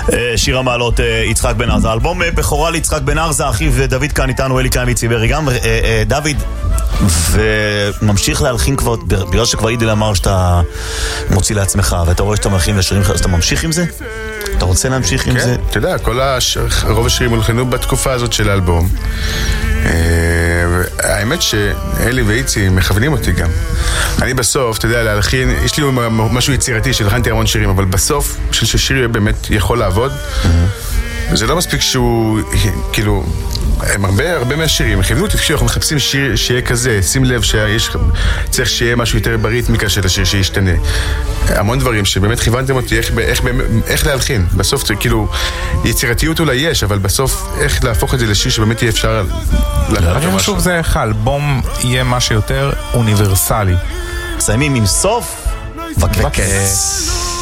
שיר המעלות יצחק בן ארזה, אלבום בכורה ליצחק בן ארזה, אחיו דוד כאן איתנו, אלי כאן מציברי גם דוד, וממשיך להלחין כבר, בגלל שכבר אידיל אמר שאתה מוציא לעצמך ואתה רואה שאתה מלחין לשירים, אז אתה ממשיך עם זה? אתה רוצה להמשיך עם זה? אתה יודע, רוב השירים הולחנו בתקופה הזאת של האלבום. האמת שאלי ואיצי מכוונים אותי גם. אני בסוף, אתה יודע, להלחין, יש לי משהו יצירתי שלחנתי המון שירים, אבל בסוף, בשביל ששיר באמת יכול לעבוד, זה לא מספיק שהוא, כאילו, הם הרבה מהשירים, כיוונו אותי, כשאנחנו מחפשים שיר שיהיה כזה, שים לב שצריך שיהיה משהו יותר בריתמיקה של השיר שישתנה. המון דברים שבאמת כיוונתם אותי, איך להלחין. בסוף, כאילו, יצירתיות אולי יש, אבל בסוף, איך להפוך את זה לשיר שבאמת יהיה אפשר הכי חשוב זה איך האלבום יהיה משהו יותר אוניברסלי. מסיימים עם סוף וקס.